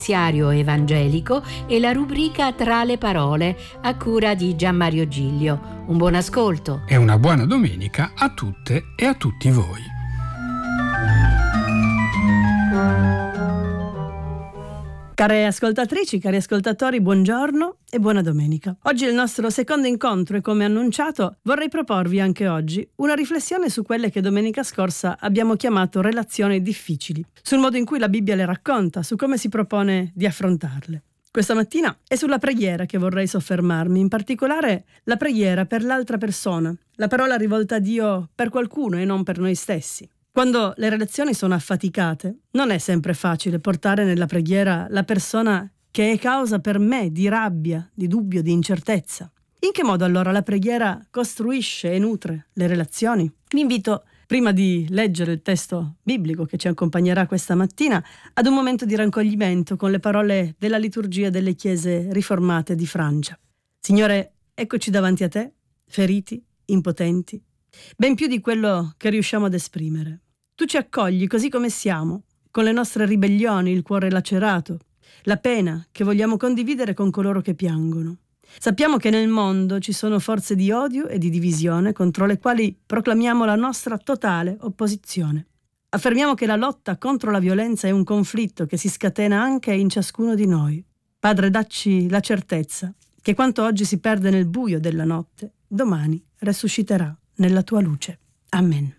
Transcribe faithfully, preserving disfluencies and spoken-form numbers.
evangelico e la rubrica Tra le parole a cura di Gianmario Giglio. Un buon ascolto e una buona domenica a tutte e a tutti voi. Care ascoltatrici, cari ascoltatori, buongiorno e buona domenica. Oggi è il nostro secondo incontro e, come annunciato, vorrei proporvi anche oggi una riflessione su quelle che domenica scorsa abbiamo chiamato relazioni difficili, sul modo in cui la Bibbia le racconta, su come si propone di affrontarle. Questa mattina è sulla preghiera che vorrei soffermarmi, in particolare la preghiera per l'altra persona, la parola rivolta a Dio per qualcuno e non per noi stessi. Quando le relazioni sono affaticate, non è sempre facile portare nella preghiera la persona che è causa per me di rabbia, di dubbio, di incertezza. In che modo allora la preghiera costruisce e nutre le relazioni? Vi invito, prima di leggere il testo biblico che ci accompagnerà questa mattina, ad un momento di raccoglimento con le parole della liturgia delle chiese riformate di Francia. Signore, eccoci davanti a te, feriti, impotenti, ben più di quello che riusciamo ad esprimere. Tu ci accogli così come siamo, con le nostre ribellioni, il cuore lacerato, la pena che vogliamo condividere con coloro che piangono. Sappiamo che nel mondo ci sono forze di odio e di divisione contro le quali proclamiamo la nostra totale opposizione. Affermiamo che la lotta contro la violenza è un conflitto che si scatena anche in ciascuno di noi. Padre, dacci la certezza che quanto oggi si perde nel buio della notte, domani resusciterà nella tua luce. Amen.